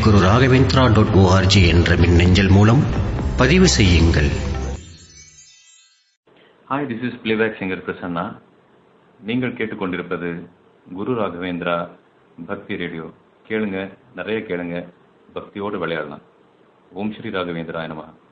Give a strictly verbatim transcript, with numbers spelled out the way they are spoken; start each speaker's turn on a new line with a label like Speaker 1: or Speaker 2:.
Speaker 1: குரு Raghavendra dot O R G என்ற மின்னஞ்சல் மூலம் பதிவு செய்யுங்கள்.
Speaker 2: Hi, this is playback singer Prasanna. நீங்கள் கேட்டுக்கொண்டிருப்பது குரு ராகவேந்திரா பக்தி ரேடியோ. கேளுங்க, நிறைய கேளுங்க, பக்தியோடு விளையாடலாம். ஓம் ஸ்ரீ ராகவேந்திரா நமஹ.